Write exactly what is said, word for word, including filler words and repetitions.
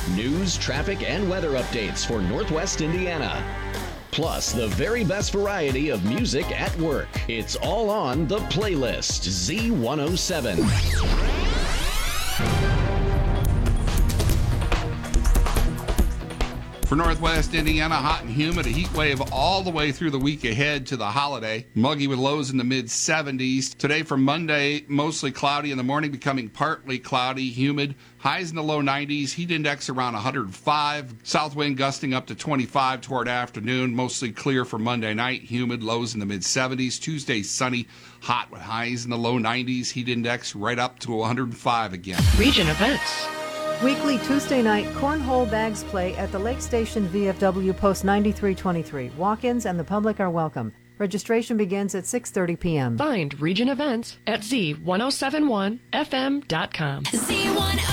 News, traffic, and weather updates for Northwest Indiana. Plus, the very best variety of music at work. It's all on The Playlist, Z one oh seven. For Northwest Indiana, hot and humid, a heat wave all the way through the week ahead to the holiday. Muggy with lows in the mid seventies. Today for Monday, mostly cloudy in the morning, becoming partly cloudy, humid. Highs in the low nineties, heat index around one hundred five. South wind gusting up to twenty-five toward afternoon. Mostly clear for Monday night, humid, lows in the mid seventies. Tuesday sunny, hot with highs in the low nineties. Heat index right up to one hundred five again. Region events. Weekly Tuesday night cornhole bags play at the Lake Station V F W Post ninety-three twenty-three. Walk-ins and the public are welcome. Registration begins at six thirty p.m. Find region events at Z ten seventy-one F M dot com. Z one oh